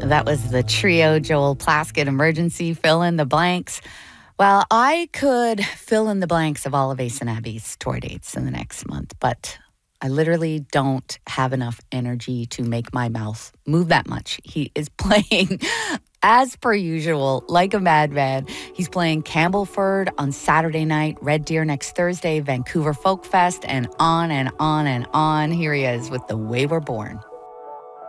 That was the trio, Joel Plaskett, Emergency, fill in the blanks. Well, I could fill in the blanks of all of Ace and Abby's tour dates in the next month, but I literally don't have enough energy to make my mouth move that much. He is playing, as per usual, like a madman. He's playing Campbellford on Saturday night, Red Deer next Thursday, Vancouver Folk Fest, and on and on and on. Here he is with The Way We're Born.